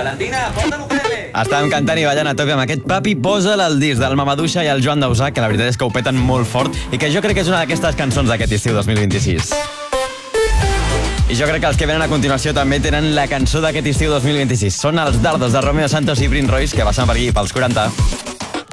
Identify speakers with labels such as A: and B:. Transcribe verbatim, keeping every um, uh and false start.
A: Valentina, posa l'Ukelele.
B: Estàvem cantant i ballant a tope amb aquest Papi, posa'l al disc del Mamaduixa i el Joan Dausà, que la veritat és que ho peten molt fort i que jo crec que és una d'aquestes cançons d'aquest estiu dos mil vint-i-sis. I jo crec que els que venen a continuació també tenen la cançó d'aquest estiu dos mil vint-i-sis. Són els Dardos de Romeo Santos i Prince Royce, que passen per aquí pels quaranta.